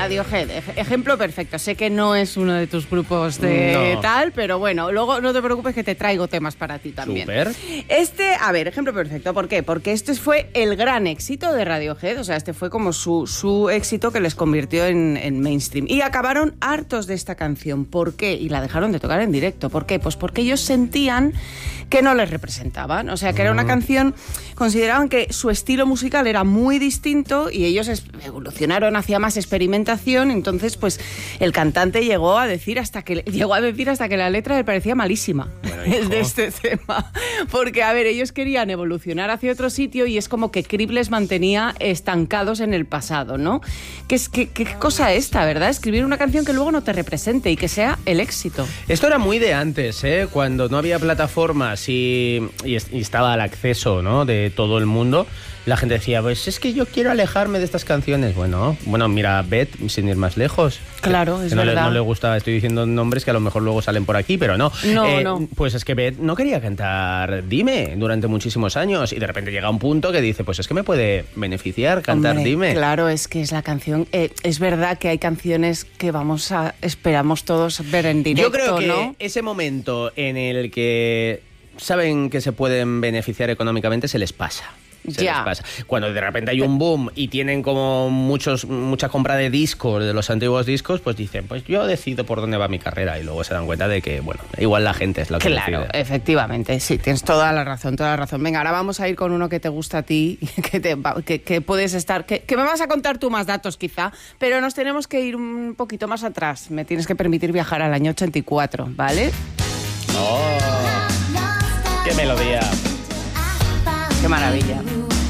Radiohead, ejemplo perfecto. Sé que no es uno de tus grupos de tal, pero bueno, luego no te preocupes que te traigo temas para ti también. Súper. A ver, ejemplo perfecto. ¿Por qué? Porque este fue el gran éxito de Radiohead, o sea, este fue como su éxito que les convirtió en mainstream. Y acabaron hartos de esta canción. ¿Por qué? Y la dejaron de tocar en directo. ¿Por qué? Pues porque ellos sentían que no les representaban. O sea, que era una canción, consideraban que su estilo musical era muy distinto y ellos evolucionaron hacia más experimentación. Entonces, pues, el cantante llegó a decir hasta que la letra le parecía malísima de este tema. Porque, a ver, ellos querían evolucionar hacia otro sitio y es como que Creep les mantenía estancados en el pasado, ¿no? ¿Qué cosa esta, verdad? Escribir una canción que luego no te represente y que sea el éxito. Esto era muy de antes, cuando no había plataformas y estaba al acceso, ¿no?, de todo el mundo. La gente decía, pues es que yo quiero alejarme de estas canciones. Bueno, mira, Beth, sin ir más lejos. Claro, es verdad. No le gusta, estoy diciendo nombres que a lo mejor luego salen por aquí, pero no. No. Pues es que Beth no quería cantar Dime durante muchísimos años y de repente llega un punto que dice, pues es que me puede beneficiar cantar Dime. Claro, es que es la canción. Es verdad que hay canciones que esperamos todos ver en directo, yo creo que ¿no? ese momento en el que saben que se pueden beneficiar económicamente se les pasa. Les pasa. Cuando de repente hay un boom y tienen como mucha compra de discos, de los antiguos discos, pues dicen, pues yo decido por dónde va mi carrera, y luego se dan cuenta de que, bueno, igual la gente es la que decide. Claro, efectivamente, sí, tienes toda la razón. Venga, ahora vamos a ir con uno que te gusta a ti, que puedes estar, que me vas a contar tú más datos quizá, pero nos tenemos que ir un poquito más atrás. Me tienes que permitir viajar al año 84, ¿vale? ¡Oh! ¡Qué melodía! ¡Qué maravilla!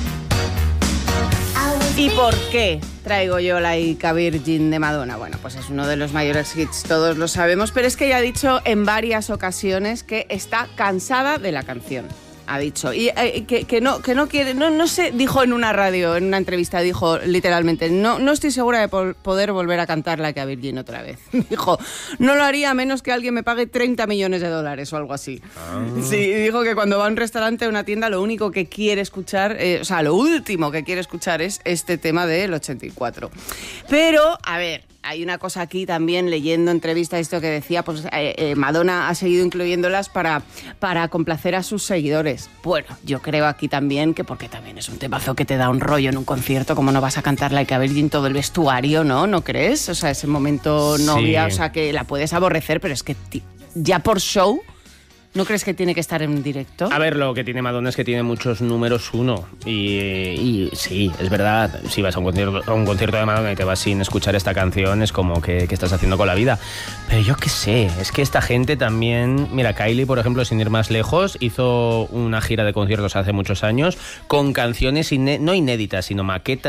¿Y por qué traigo yo Like a Virgin de Madonna? Bueno, pues es uno de los mayores hits, todos lo sabemos, pero es que ella ha dicho en varias ocasiones que está cansada de la canción. Ha dicho, y que no quiere, no sé, dijo en una radio, en una entrevista, dijo literalmente, no estoy segura de poder volver a cantar Like a Virgin otra vez. Dijo, no lo haría a menos que alguien me pague $30 millones o algo así. Sí, y dijo que cuando va a un restaurante o una tienda, lo único que quiere escuchar, lo último que quiere escuchar es este tema del 84. Pero, a ver, hay una cosa aquí también, leyendo entrevistas, esto que decía, pues Madonna ha seguido incluyéndolas para complacer a sus seguidores. Bueno, yo creo aquí también que porque también es un temazo que te da un rollo en un concierto, como no vas a cantar Like a Virgin, todo el vestuario, ¿no crees? O sea, ese momento novia, o sea, que la puedes aborrecer, pero es que ya por show... ¿No crees que tiene que estar en directo? A ver, lo que tiene Madonna es que tiene muchos números uno. Y sí, es verdad, si vas a un concierto de Madonna y te vas sin escuchar esta canción, es como que estás haciendo con la vida. Pero yo qué sé, es que esta gente también... Mira, Kylie, por ejemplo, sin ir más lejos, hizo una gira de conciertos hace muchos años con canciones no inéditas, sino maquetas